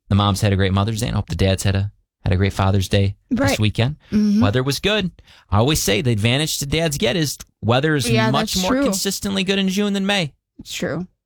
the moms had a great Mother's Day, and I hope the dads had a great Father's Day this weekend. Mm-hmm. Weather was good. I always say the advantage the dads get is weather is much more consistently good in June than May. It's true.